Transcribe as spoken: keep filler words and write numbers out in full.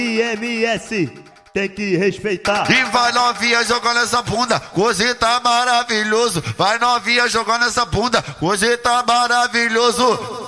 M S tem que respeitar. E vai novinha jogando essa bunda, hoje tá maravilhoso. Vai novinha jogando essa bunda, hoje tá maravilhoso.